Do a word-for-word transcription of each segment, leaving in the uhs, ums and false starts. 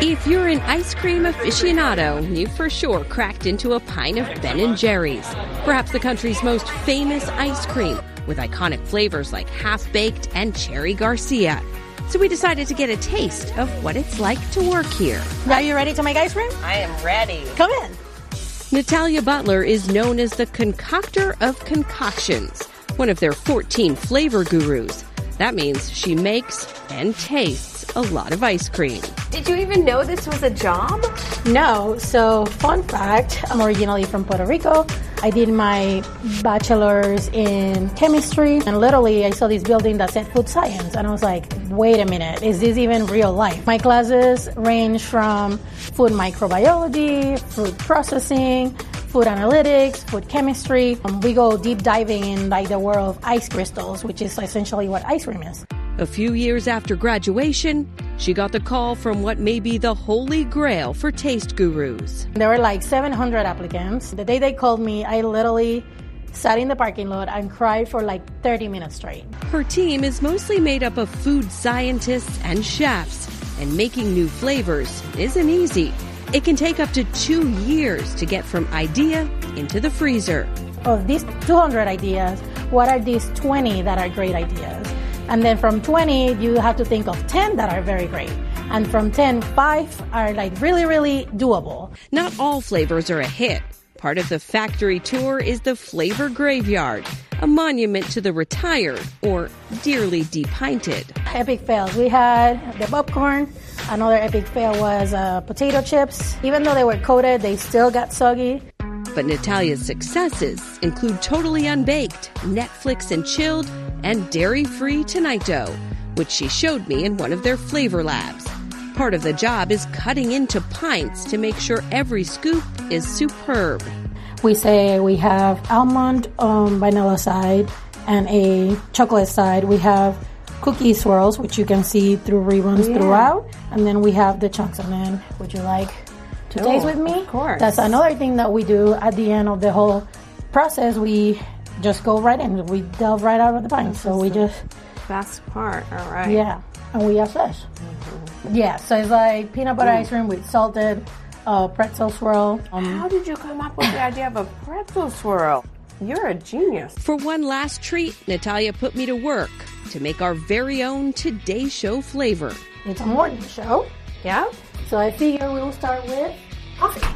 If you're an ice cream aficionado, you for sure cracked into a pint of Ben and Jerry's, perhaps the country's most famous ice cream, with iconic flavors like Half-Baked and Cherry Garcia. So we decided to get a taste of what it's like to work here. Are you ready to make ice cream? I am ready. Come in. Natalia Butler is known as the concoctor of concoctions, one of their fourteen flavor gurus. That means she makes and tastes a lot of ice cream. Did you even know this was a job? No. So, fun fact, I'm originally from Puerto Rico. I did my bachelor's in chemistry, and literally I saw this building that said food science, and I was like, wait a minute, is this even real life? My classes range from food microbiology, food processing, food analytics, food chemistry. Um, we go deep diving in like the world of ice crystals, which is essentially what ice cream is. A few years after graduation, she got the call from what may be the holy grail for taste gurus. There were like seven hundred applicants. The day they called me, I literally sat in the parking lot and cried for like thirty minutes straight. Her team is mostly made up of food scientists and chefs, and making new flavors isn't easy. It can take up to two years to get from idea into the freezer. Of these two hundred ideas, what are these twenty that are great ideas? And then from twenty, you have to think of ten that are very great. And from ten, five are like really, really doable. Not all flavors are a hit. Part of the factory tour is the Flavor Graveyard, a monument to the retired or dearly depinted. Epic fails. We had the popcorn. Another epic fail was uh, potato chips. Even though they were coated, they still got soggy. But Natalia's successes include Totally Unbaked, Netflix and Chilled, and Dairy-Free Tonight Dough, which she showed me in one of their flavor labs. Part of the job is cutting into pints to make sure every scoop is superb. We say we have almond um, vanilla side and a chocolate side. We have cookie swirls, which you can see through ribbons yeah. throughout. And then we have the chunks. And then would you like to oh, taste with me? Of course. That's another thing that we do at the end of the whole process. We just go right in. We delve right out of the pint. So we just... Best part. All right. Yeah. And we assess. Mm-hmm. Yeah. So it's like peanut butter mm. ice cream with salted uh, pretzel swirl. Um, How did you come up with the idea of a pretzel swirl? You're a genius. For one last treat, Natalia put me to work to make our very own Today Show flavor. It's a morning show. Yeah. So I figure we'll start with coffee.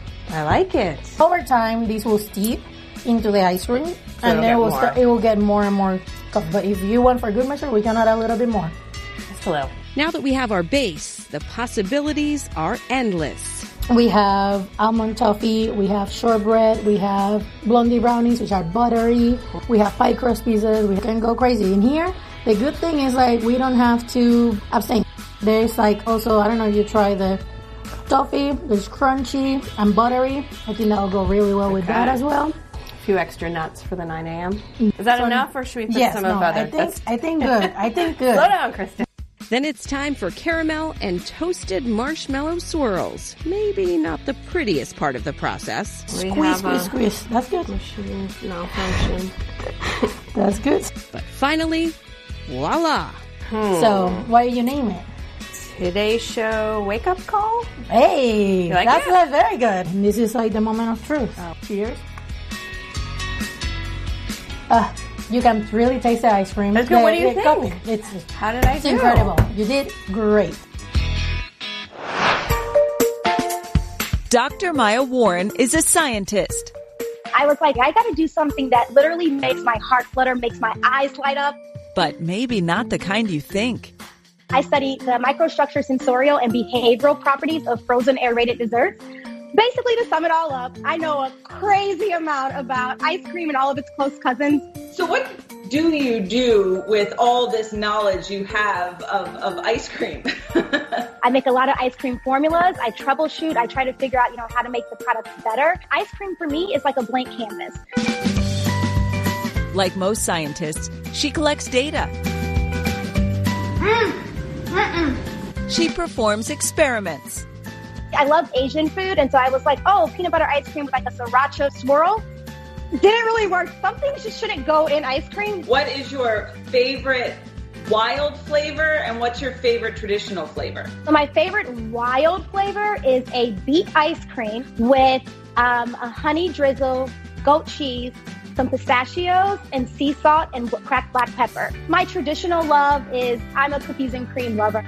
I like it. Over time, this will steep into the ice cream, so and then we'll start, it will get more and more coffee. But if you want for good measure, we can add a little bit more. Just a little. Now that we have our base, the possibilities are endless. We have almond toffee, we have shortbread, we have blondie brownies, which are buttery. We have pie crust pizzas. We can go crazy. In here, the good thing is like we don't have to abstain. There's like also, I don't know if you try the toffee, there's crunchy and buttery. I think that'll go really well with okay. that as well. A few extra nuts for the nine a.m. Is that so, enough, or should we put yes, some no, of other? I think, I think good. I think good. Slow down, Kristen. Then it's time for caramel and toasted marshmallow swirls. Maybe not the prettiest part of the process. We squeeze, have squeeze, squeeze. That's good. Machine malfunction. That's good. But finally, voila. Hmm. So, why do you name it? Today's Show Wake Up Call? Hey, like that's it? like very good. This is like the moment of truth. Oh. Cheers. Uh, you can really taste the ice cream. That's good. The, what do you the think? Coffee. It's, How did I it's do? incredible. You did great. Doctor Maya Warren is a scientist. I was like, I got to do something that literally makes my heart flutter, makes my eyes light up. But maybe not the kind you think. I study the microstructure, sensorial, and behavioral properties of frozen aerated desserts. Basically, to sum it all up, I know a crazy amount about ice cream and all of its close cousins. So what do you do with all this knowledge you have of, of ice cream? I make a lot of ice cream formulas. I troubleshoot. I try to figure out, you know, how to make the products better. Ice cream for me is like a blank canvas. Like most scientists, she collects data. Mm. Mm-mm. She performs experiments. I love Asian food, and so I was like, oh, peanut butter ice cream with like a sriracha swirl. Didn't really work. Some things just shouldn't go in ice cream. What is your favorite wild flavor, and what's your favorite traditional flavor? So my favorite wild flavor is a beet ice cream with um, a honey drizzle, goat cheese, some pistachios, and sea salt and cracked black pepper. My traditional love is I'm a cookies and cream lover.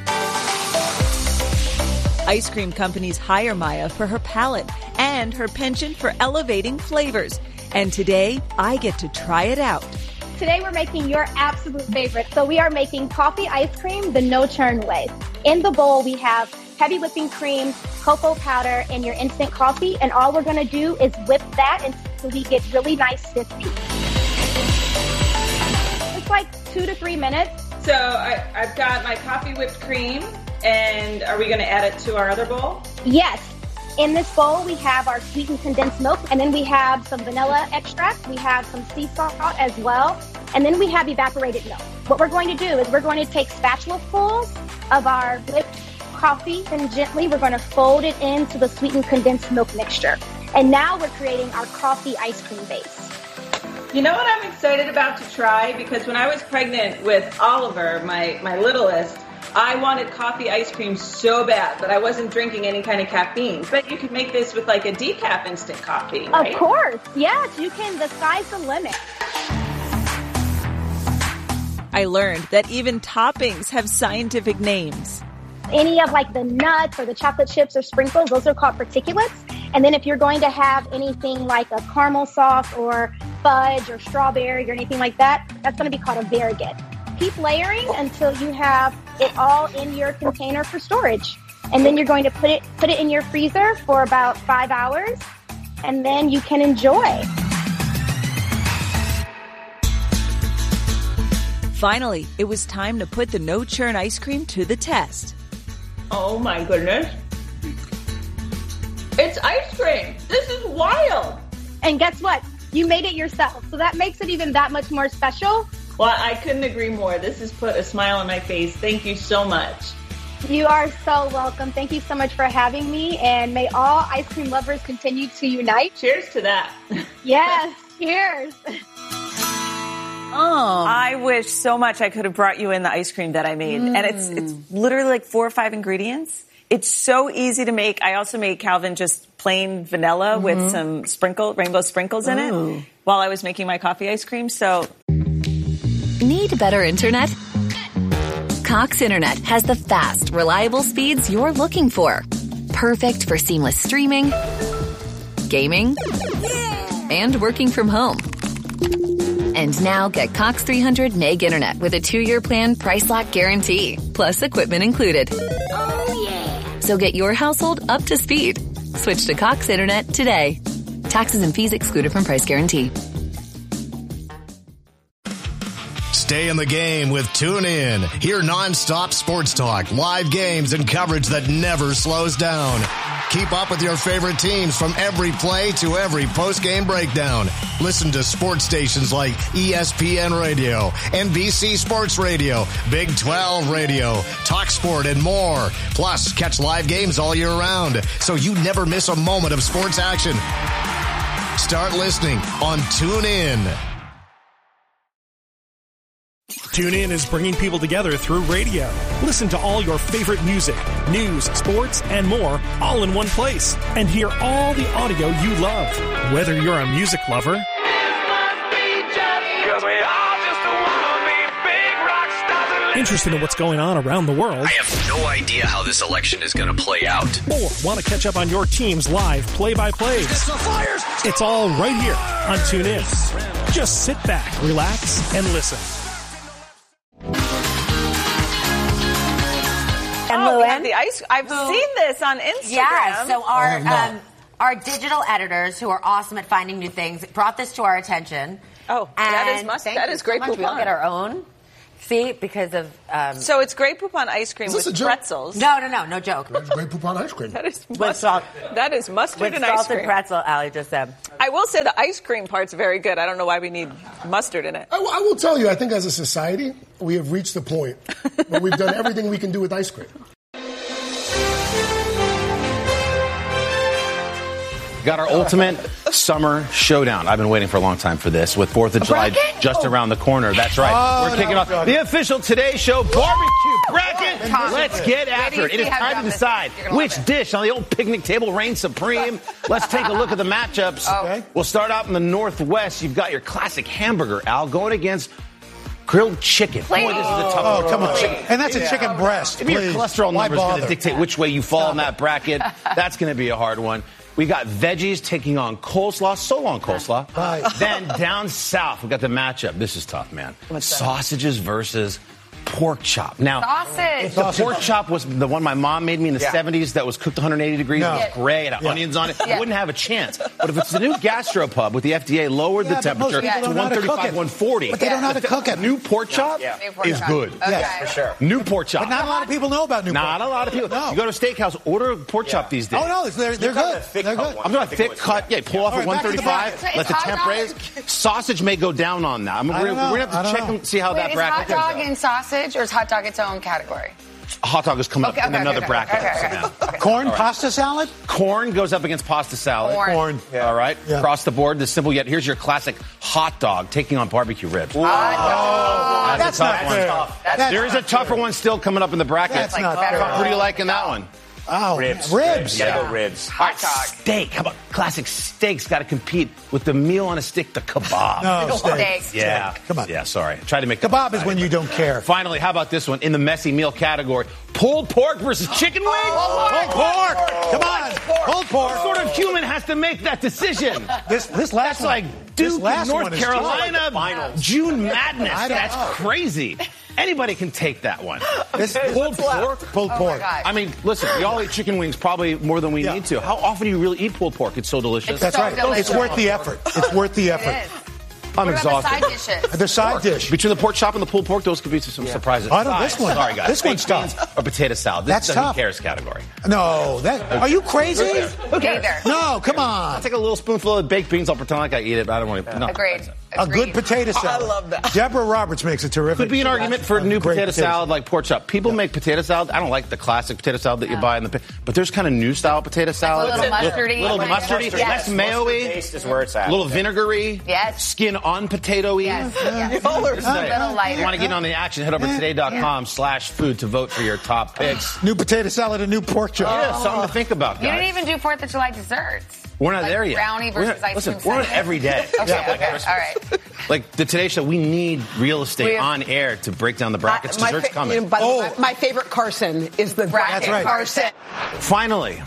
Ice cream companies hire Maya for her palate and her penchant for elevating flavors. And today, I get to try it out. Today we're making your absolute favorite. So we are making coffee ice cream the no-churn way. In the bowl, we have heavy whipping cream, cocoa powder, and your instant coffee. And all we're going to do is whip that until we get really nice stiff beats. It's like two to three minutes. So I, I've got my coffee whipped cream, and are we going to add it to our other bowl? Yes. In this bowl, we have our sweetened condensed milk, and then we have some vanilla extract. We have some sea salt as well, and then we have evaporated milk. What we're going to do is we're going to take spatulafuls of our whipped coffee, and gently we're going to fold it into the sweetened condensed milk mixture. And now we're creating our coffee ice cream base. You know what I'm excited about to try? Because when I was pregnant with Oliver, my, my littlest, I wanted coffee ice cream so bad, but I wasn't drinking any kind of caffeine. But you could make this with like a decaf instant coffee, right? Of course. Yes, you can. The sky's the limit. I learned that even toppings have scientific names. Any of like the nuts or the chocolate chips or sprinkles, those are called particulates. And then if you're going to have anything like a caramel sauce or fudge or strawberry or anything like that, that's going to be called a variegated. Keep layering until you have it all in your container for storage. And then you're going to put it put it in your freezer for about five hours, and then you can enjoy. Finally, it was time to put the no-churn ice cream to the test. Oh my goodness. It's ice cream. This is wild. And guess what? You made it yourself. So that makes it even that much more special. Well, I couldn't agree more. This has put a smile on my face. Thank you so much. You are so welcome. Thank you so much for having me. And may all ice cream lovers continue to unite. Cheers to that. Yes, cheers. Oh. I wish so much I could have brought you in the ice cream that I made. Mm. And it's it's literally like four or five ingredients. It's so easy to make. I also made Calvin just plain vanilla mm-hmm. with some sprinkle, rainbow sprinkles in Ooh. it while I was making my coffee ice cream. So, need better internet? Cox Internet has the fast, reliable speeds you're looking for. Perfect for seamless streaming, gaming, yeah. and working from home. And now get Cox three hundred meg internet with a two-year plan price lock guarantee, plus equipment included. Oh, yeah. So get your household up to speed. Switch to Cox Internet today. Taxes and fees excluded from price guarantee. Stay in the game with TuneIn. Hear nonstop sports talk, live games, and coverage that never slows down. Keep up with your favorite teams from every play to every post-game breakdown. Listen to sports stations like E S P N Radio, N B C Sports Radio, Big twelve Radio, TalkSport, and more. Plus, catch live games all year round, so you never miss a moment of sports action. Start listening on TuneIn. TuneIn is bringing people together through radio. Listen to all your favorite music, news, sports, and more, all in one place. And hear all the audio you love. Whether you're a music lover, interested in what's going on around the world, I have no idea how this election is going to play out, or want to catch up on your team's live play-by-plays, it's all right here on TuneIn. Just sit back, relax, and listen. And oh, we have the ice. I've who, seen this on Instagram. Yeah, so our oh, no. um, our digital editors, who are awesome at finding new things, brought this to our attention. Oh, and that is must. That is great so poupon. We all get our own. See, because of um, so it's Grey Poupon ice cream with pretzels. No, no, no, no joke. That's Grey Poupon ice cream. That is with mustard. salt. That is mustard with and salt ice cream. And pretzel. Allie just said. I will say the ice cream part's very good. I don't know why we need mustard in it. I, I will tell you. I think as a society, we have reached the point where we've done everything we can do with ice cream. got our ultimate summer showdown. I've been waiting for a long time for this with fourth of July just around the corner. That's right. Oh, We're kicking no, off no, no. the official Today Show barbecue bracket. Tom, Let's get after it. It is time to decide which dish on the old picnic table reigns supreme. Let's take a look at the matchups. Okay. We'll start out in the Northwest. You've got your classic hamburger, Al, going against grilled chicken. Please. Boy, this is a tough Oh, one. come on. Chicken. And that's a chicken breast. Maybe your please. cholesterol Why number is going to bother? dictate which way you fall in that bracket. That's going to be a hard one. We got veggies taking on coleslaw. So long, coleslaw. Hi. Then down south, we got the matchup. This is tough, man. Sausages versus pork chop. Now, Sausage. the pork chop was the one my mom made me in the Yeah. seventies that was cooked one hundred eighty degrees. No. It was great. It had Yeah. onions on it. Yeah. It wouldn't have a chance. But if it's the new gastropub with the F D A lowered Yeah, the but most temperature people to don't know how to cook one thirty-five, it. one forty. But they don't know how to The cook it. New pork chop New pork is chop. good. Okay. Yes, For sure. New pork chop. But not a lot of people know about new Not pork. a lot of people. No. You go to a steakhouse, order a pork chop these days. Oh, no, they're, they're got good. that thick They're cut good. one. I'm talking I think thick it was- cut. Yeah, pull off All at right, back to the one thirty-five. bracket. Let the Is temp hot raise. dog- Sausage may go down on that. I'm I we're, don't know. we're gonna I have to don't check know. and see how Wait, that is bracket hot goes dog out. and sausage, or is hot dog its own category? Hot dog is coming Okay, up in okay, another okay, bracket. okay, okay, Yeah. okay. Corn, pasta salad? Corn goes up against pasta salad. Corn. Corn. Yeah. All right. Yeah. Across the board, the simple yet. Here's your classic hot dog taking on barbecue ribs. Hot dog. That's, That's a not tough one. fair. That's There is a tougher one still coming up in the bracket. That's Like not better. fair. What are you liking that one? Oh, Ribs. Ribs. You gotta go ribs. All right, Hot dog. steak. How about classic steaks? Got to compete with the meal on a stick, the kebab. No, steak. Steak. Yeah. Come on. Yeah, sorry. Try to make Kebab is when you don't care. Finally, how about this one in the messy meal category? Pulled pork versus chicken wings? Pulled pork. Come on. Pulled pork. What sort of human has to make that decision? This this last That's one. like this Duke, last North one is Carolina, finals. June Madness. I don't That's know. crazy. Anybody can take that one. This Pulled pulled pork? Pulled Oh, my pork. God. I mean, listen, we all eat chicken wings probably more than we Yeah. need to. How often do you really eat pulled pork? It's so delicious. That's So right. delicious. It's worth the effort. It's worth the It effort. is. I'm What about exhausted. the side dishes? The side dish. Between the pork chop and the pulled pork, those could be some surprises. I don't- this one- Sorry, guys. this one's Baked beans tough. Or potato salad. This That's is the tough. who cares category. No, that. Are you crazy? Neither. No, come on. I'll take a little spoonful of baked beans. I'll pretend like I eat it, but I don't want to. No. Agreed. A good Agreed. potato salad. I love that. Deborah Roberts makes a terrific. Could be an argument for a new Great potato salad like pork chop. People make potato salad. I don't like the classic potato salad that you buy in the. pa- But there's kind of new style potato salad. little mustardy. little Like mustardy, mustard. less Yes. mayo-y, Taste is where it's at. a little vinegary. Yes. Skin on potato-y. Yes. yes. Y'all are A little lighter. You want to get on the action? Head over to today.com slash food to vote for your top picks. New potato salad and new pork chop. Yeah, something to think about, You guys. didn't even do Fourth of July desserts. We're not Like there yet. brownie We're versus not- ice listen, cream we're on sundae. every day. Okay, Yeah, okay, all right. Like the Today Show, we need real estate We have- on air to break down the brackets. My Dessert's fa- coming. you know, by the Oh. way, my favorite Carson is the Bracket bracket Carson. Finally,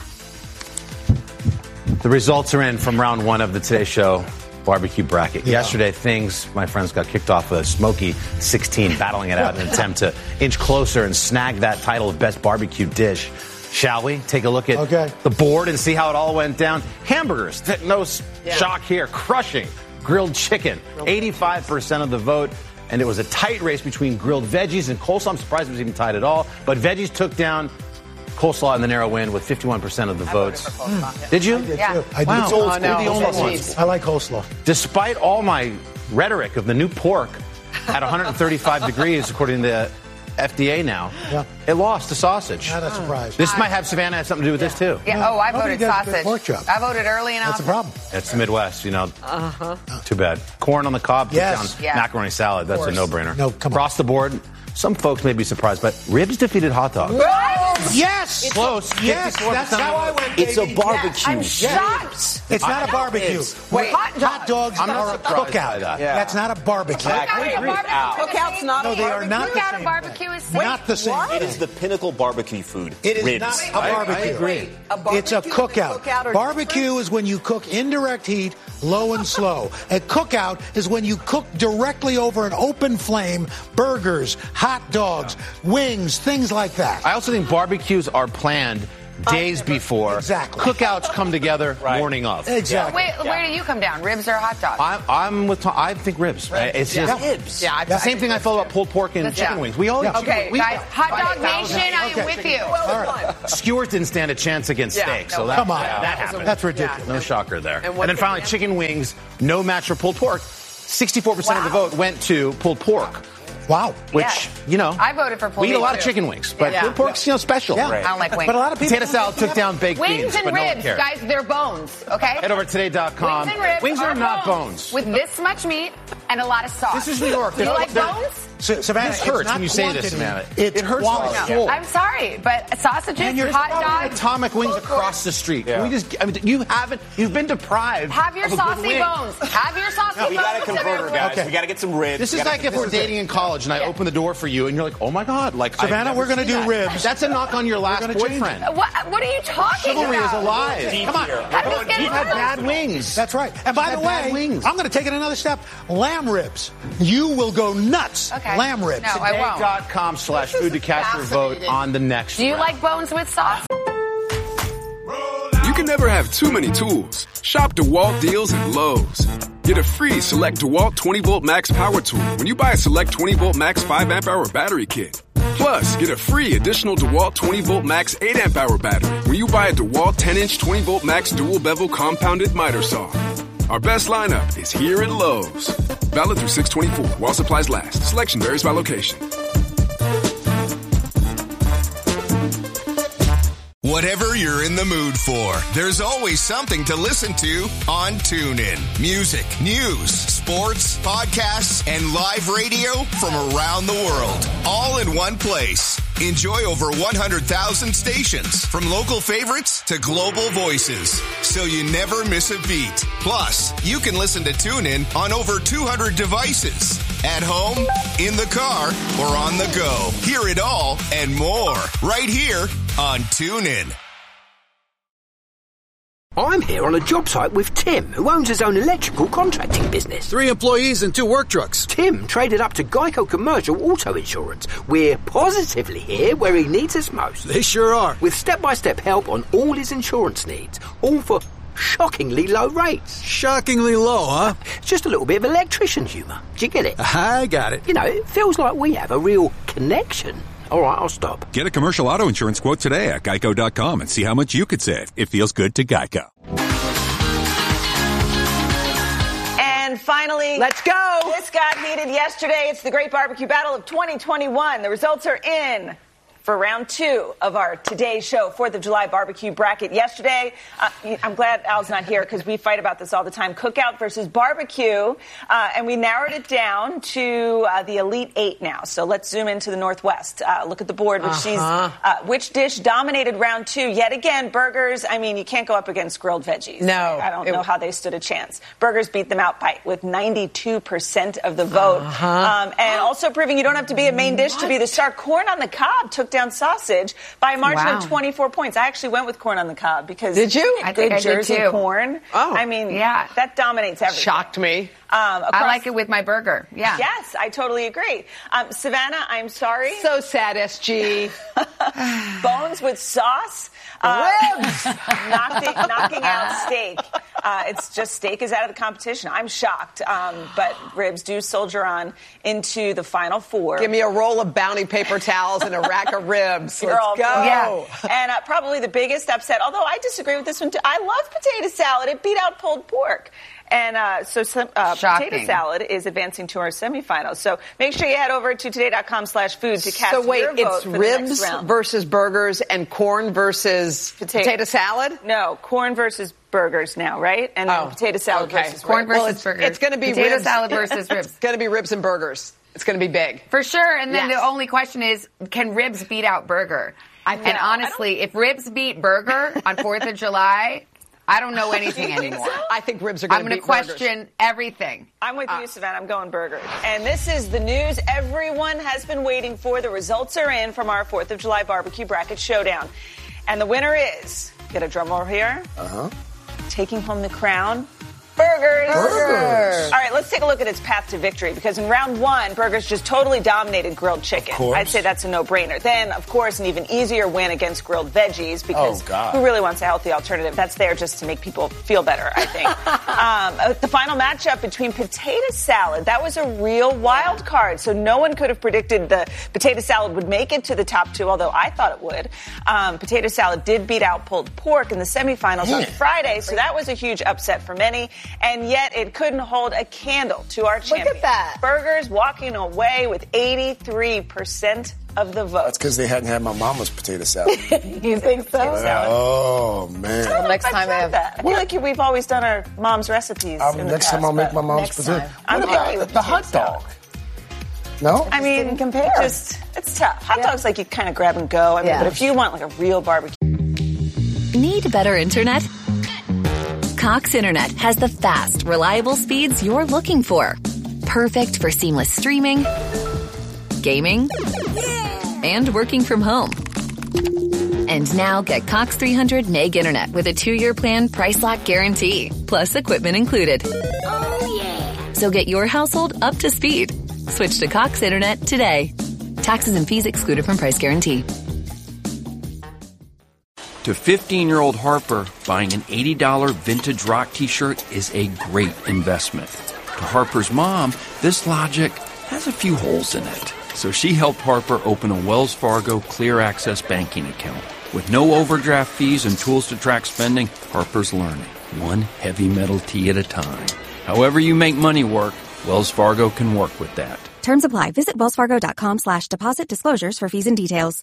the results are in from round one of the Today Show barbecue bracket. Yeah. Yesterday, things, my friends, got kicked off with a smoky sixteen, battling it out in an attempt to inch closer and snag that title of best barbecue dish. Shall we take a look at Okay. the board and see how it all went down? Hamburgers, th- no s- shock here, crushing grilled chicken, eighty-five percent of the vote. And it was a tight race between grilled veggies and coleslaw. I'm surprised it was even tied at all. But veggies took down coleslaw in the narrow win with fifty-one percent of the votes. Did you? Yeah. I Wow. do. Old school, the only ones. I like coleslaw. Despite all my rhetoric of the new pork at one hundred thirty-five degrees, according to the F D A now, Yeah. it lost to sausage. Not a surprise. This might have, Savannah, have something to do with this, too. Yeah. No, Oh, I nobody voted does good sausage. pork chop. I voted early and That's the often. problem. It's the Midwest, you know. Uh-huh. Too bad. Corn on the cob, Yes. down Yeah. macaroni salad. That's a no-brainer. No, come on. Across the board, some folks may be surprised, but ribs defeated hot dogs. Yes. Close. Yes. That's how I went. It's a baby. barbecue. I'm shocked. It's not a barbecue. Wait, hot dogs I'm not are a surprised by cookout. that. Yeah. That's not a barbecue. Exactly. Cookout and a barbecue. Cookout's not No, a they are barbecue. not the Cookout same. and barbecue is same. Not the same. It is the pinnacle barbecue food. It is Ribs. not a barbecue. I agree. A barbecue It's a and a cookout. cookout are Barbecue is when you cook indirect heat, low and slow. A cookout is when you cook directly over an open flame, burgers, hot dogs, wings, things like that. I also think barbecues are planned days before. Exactly. Cookouts come together morning of. Exactly. Wait, where do you come down? Ribs or hot dogs? I'm, I'm with Tom. I think ribs. It's just Ribs. Yeah, I- the same thing I felt about pulled pork and That's- chicken yeah. wings. We all Yeah. eat chicken Okay, wings. We- guys, hot dog nation, I am Okay. with you. All right. Skewers didn't stand a chance against Yeah, steak, no, so that, Come on. that happened. That's ridiculous. No shocker there. And And, what then did finally, you- chicken wings, no match for pulled pork. sixty-four percent of the vote went to pulled pork. Wow. Which, Yeah. you know. I voted for pulled We eat a meat, lot of too. chicken wings, but Yeah. pulled pork's, you know, special. Yeah. I don't like wings. But a lot of people. Potato salad took down baked Wings beans, and but no one ribs, cared. guys, they're bones, okay? Head over to today dot com. Wings and ribs Wings are are not bones. With this much meat and a lot of sauce. This is New York. You They're- like they're- bones? So, Savannah, This it's hurts not when you say this, quantity, Savannah. It's It hurts quality. my soul. I'm sorry, but sausages, And you're hot throwing dogs. Atomic wings both across the street. Yeah. Can we just, I mean, you haven't, you've been deprived Have your of a good saucy wing. bones. Have your saucy We bones. got to convert her, everyone. guys. Okay. We got to get some ribs. This We is gotta- like if we're this is dating it. in college and I open the door for you and you're like, oh my God, like I've Savannah, never we're gonna seen do that. ribs. That's a knock on your last gonna change boyfriend. What, what are you talking Chivalry about? is alive. Deep Come on. here. How do We're we get going You've had deep. bad wings. That's right. And by You've the had bad way, wings. I'm going to take it another step. Lamb ribs. You will go nuts. Okay. Lamb ribs. No, I won't. Today.com slash food to cast your vote on the next Do you round. like bones with sauce? You can never have too many tools. Shop DeWalt deals at Lowe's. Get a free Select DeWalt twenty volt Max Power Tool when you buy a Select twenty volt Max five amp hour battery kit. Plus, get a free additional DeWalt twenty volt Max eight amp hour battery when you buy a DeWalt ten inch twenty volt Max dual bevel compounded miter saw. Our best lineup is here at Lowe's. Valid through six twenty-four while supplies last. Selection varies by location. Whatever you're in the mood for, there's always something to listen to on TuneIn. Music, news, sports, podcasts, and live radio from around the world. All in one place. Enjoy over one hundred thousand stations, from local favorites to global voices, so you never miss a beat. Plus, you can listen to TuneIn on over two hundred devices. At home, in the car, or on the go. Hear it all and more right here on TuneIn. I'm here on a job site with Tim, who owns his own electrical contracting business. Three employees and two work trucks. Tim traded up to Geico Commercial Auto Insurance. We're positively here where he needs us most. They sure are. With step-by-step help on all his insurance needs, all for shockingly low rates. Shockingly low, huh? Just a little bit of electrician humour. Do you get it? I got it. You know, it feels like we have a real connection. All right, I'll stop. Get a commercial auto insurance quote today at geico dot com and see how much you could save. It feels good to Geico. And finally, let's go. This got heated yesterday. It's the Great Barbecue Battle of twenty twenty-one. The results are in for round two of our Today Show fourth of July barbecue bracket. Yesterday, uh, I'm glad Al's not here because we fight about this all the time. Cookout versus barbecue. Uh, and we narrowed it down to uh, the Elite Eight now. So let's zoom into the Northwest. Uh, look at the board, which, she's, Uh-huh. uh, which dish dominated round two. Yet again, burgers. I mean, you can't go up against grilled veggies. No. I don't It- know how they stood a chance. Burgers beat them out by with ninety-two percent of the vote. Uh-huh. Um, and also proving you don't have to be a main dish to be the star. Corn on the cob took down sausage by a margin Wow. of twenty-four points. I actually went with corn on the cob because Did you? I good think I did Jersey too. corn. Oh. I mean, Yeah. that dominates everything. Shocked me. Um, I across- like it with my burger. Yeah. Yes, I totally agree. Um, Savannah, I'm sorry. So sad, S G. Bones with sauce. Uh, knocking, knocking out steak. Uh, it's just steak is out of the competition. I'm shocked. Um, but ribs do soldier on into the final four. Give me a roll of bounty paper towels and a rack of ribs. You're Let's all go. Yeah. And uh, probably the biggest upset, although I disagree with this one too. I love potato salad. It beat out pulled pork. And uh, so some, uh, potato salad is advancing to our semifinals. So make sure you head over to today.com slash food to cast So wait, your vote it's for the next ribs round. versus burgers and corn versus Potato- potato salad? No, corn versus burgers now, right? And then Oh, potato salad okay. versus Corn ribs. versus Well, it's, burgers. it's going to be Potato ribs. salad versus ribs. It's going to be ribs and burgers. It's going to be big. For sure. And then Yes. the only question is, can ribs beat out burger? I and think- honestly, if ribs beat burger on fourth of July, I don't know anything anymore. I think ribs are going I'm to going beat to question everything. I'm with you, Savannah. I'm going burgers. And this is the news everyone has been waiting for. The results are in from our fourth of July barbecue bracket showdown. And the winner is, get a drum roll here, Uh-huh. taking home the crown, Burgers. Burgers. All right, let's take a look at its path to victory, because in round one, Burgers just totally dominated grilled chicken. course. I'd say that's a no-brainer. Then, of course, an even easier win against grilled veggies, because Oh, God. who really wants a healthy alternative? That's there just to make people feel better, I think. um, the final matchup between potato salad, that was a real wild card, so no one could have predicted the potato salad would make it to the top two, although I thought it would. Um, potato salad did beat out pulled pork in the semifinals on Friday, so that was a huge upset for many. And yet it couldn't hold a candle to our champion. Look at that. Burgers walking away with eighty-three percent of the vote. That's because they hadn't had my mama's potato salad. You think so? Oh, man. I don't know Next if I time I said have- that. I feel like we've always done our mom's recipes. Um, in the next past, time I'll make but my mom's next potato. time. I'm What picky about with the potato hot dog? No? I mean, Didn't compare. Just, it's tough. Hot dogs, like, you kind of grab and go. I mean, Yeah. but if you want, like, a real barbecue. Need better internet? Cox Internet has the fast, reliable speeds you're looking for. Perfect for seamless streaming, gaming, and working from home. And now get Cox three hundred meg internet with a two-year plan price lock guarantee, plus equipment included. Oh, yeah. So get your household up to speed. Switch to Cox Internet today. Taxes and fees excluded from price guarantee. To fifteen-year-old Harper, buying an eighty dollars vintage rock t-shirt is a great investment. To Harper's mom, this logic has a few holes in it. So she helped Harper open a Wells Fargo Clear Access banking account. With no overdraft fees and tools to track spending, Harper's learning, one heavy metal tee at a time. However you make money work, Wells Fargo can work with that. Terms apply. Visit wellsfargo.com slash deposit disclosures for fees and details.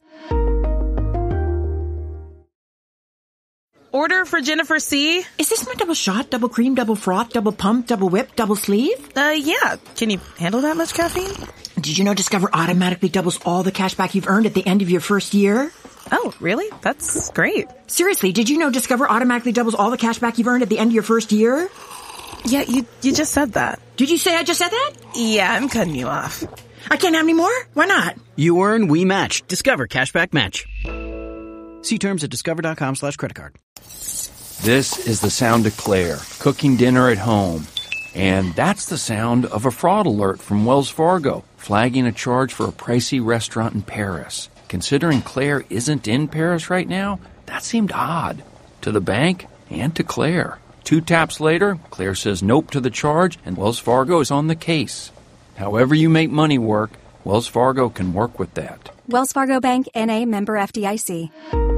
Order for Jennifer C. Is this my double shot, double cream, double froth, double pump, double whip, double sleeve? Uh, yeah. Can you handle that much caffeine? Did you know Discover automatically doubles all the cash back you've earned at the end of your first year? Oh, really? That's great. Seriously, did you know Discover automatically doubles all the cash back you've earned at the end of your first year? Yeah, you you just said that. Did you say I just said that? Yeah, I'm cutting you off. I can't have any more? Why not? You earn, we match. Discover Cashback Match. See terms at discover.com slash credit card. This is the sound of Claire, cooking dinner at home. And that's the sound of a fraud alert from Wells Fargo, flagging a charge for a pricey restaurant in Paris. Considering Claire isn't in Paris right now, that seemed odd. To the bank and to Claire. Two taps later, Claire says nope to the charge, and Wells Fargo is on the case. However you make money work, Wells Fargo can work with that. Wells Fargo Bank, N A, member F D I C.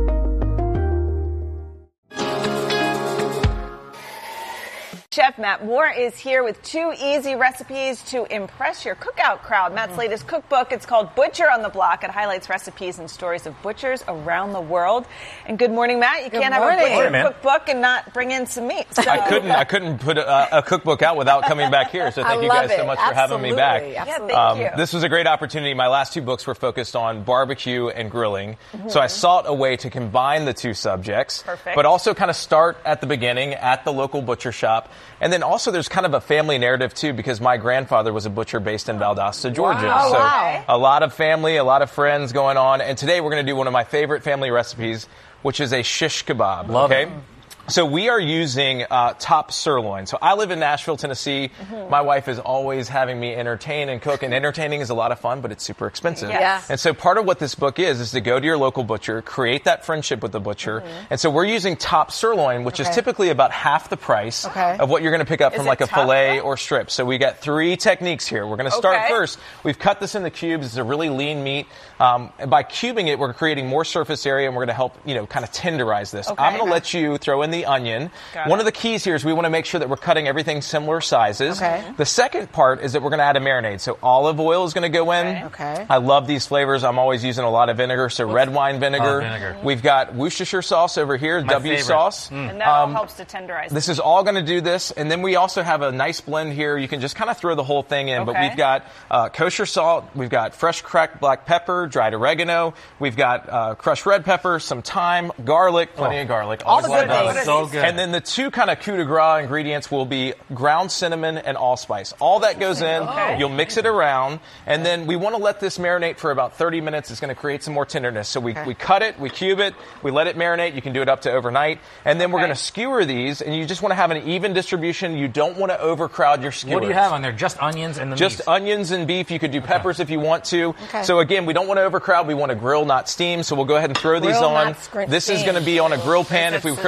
Chef Matt Moore is here with two easy recipes to impress your cookout crowd. Matt's latest cookbook, it's called Butcher on the Block. It highlights recipes and stories of butchers around the world. And good morning, Matt. You Good can't morning. have a butcher Morning, man. cookbook and not bring in some meat. So. I couldn't. I couldn't put a, a cookbook out without coming back here. So thank I you love guys so it. much for having me back. Absolutely. Absolutely. Yeah, thank you. This was a great opportunity. My last two books were focused on barbecue and grilling. Mhm. So I sought a way to combine the two subjects, Perfect. but also kind of start at the beginning at the local butcher shop. And then also there's kind of a family narrative too, because my grandfather was a butcher based in Valdosta, Georgia. Wow. So Oh, wow. a lot of family, a lot of friends going on. And today we're going to do one of my favorite family recipes, which is a shish kebab. Love okay? it. So we are using uh, top sirloin. So I live in Nashville, Tennessee. Mhm. My wife is always having me entertain and cook, and entertaining is a lot of fun, but it's super expensive. Yes. Yeah. And so part of what this book is, is to go to your local butcher, create that friendship with the butcher. And so we're using top sirloin, which is Okay. typically about half the price Okay. of what you're going to pick up Is from it like a tough, filet or strip. So we got three techniques here. We're going to start Okay. first. We've cut this into cubes. It's a really lean meat. Um, and by cubing it, we're creating more surface area, and we're going to help, you know, kind of tenderize this. Okay. I'm going to let you throw in the onion. Got One it. of the keys here is we want to make sure that we're cutting everything similar sizes. Okay. The second part is that we're going to add a marinade. So olive oil is going to go in. Okay. I love these flavors. I'm always using a lot of vinegar. So red wine vinegar. Oh, vinegar. We've got Worcestershire sauce over here, My W favorite. sauce. Mm. And that all Um, helps to tenderize. This is all going to do this. And then we also have a nice blend here. You can just kind of throw the whole thing in. But Okay. we've got uh, kosher salt. We've got fresh cracked black pepper, dried oregano. We've got uh, crushed red pepper, some thyme, garlic, plenty Oh. of garlic. All Always the love good garlic. things. So good. And then the two kind of coup de grace ingredients will be ground cinnamon and allspice. All that goes in. Okay. You'll mix it around. And then we want to let this marinate for about thirty minutes. It's going to create some more tenderness. So we, Okay. we cut it, we cube it, we let it marinate. You can do it up to overnight. And then we're going to skewer these. And you just want to have an even distribution. You don't want to overcrowd your skewers. What do you have on there? Just onions and the Just meat? onions and beef. You could do peppers if you want to. Okay. So again, we don't want to overcrowd. We want to grill, not steam. So we'll go ahead and throw these Grill, on. not scr- This is steam. going to be on a grill pan Is if we it were cooking sizzle? inside.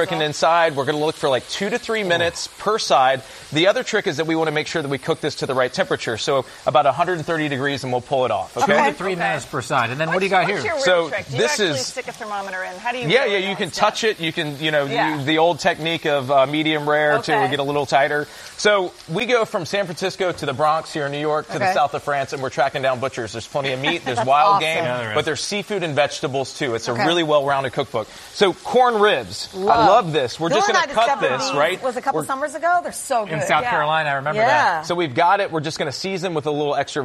side. We're going to look for like two to three minutes per side. The other trick is that we want to make sure that we cook this to the right temperature. So about one hundred thirty degrees, and we'll pull it off. Okay. Two to three okay. minutes per side. And then what's, what do you got what's here? Your real so trick? Do this you actually is stick a thermometer in. How do you? Yeah, really yeah. You can stuff? touch it. You can, you know, yeah. you, the old technique of uh, medium rare okay. to get a little tighter. So we go from San Francisco to the Bronx here in New York to okay. the south of France, and we're tracking down butchers. There's plenty of meat. There's wild awesome. game, Yeah, but right. there's seafood and vegetables too. It's okay. a really well-rounded cookbook. So corn ribs. Love. I love this. We're Bill just and going I to cut discovered this, these, right? Was a couple we're, summers ago. They're so good In South yeah. Carolina, I remember yeah. that. So we've got it. We're just going to season with a little extra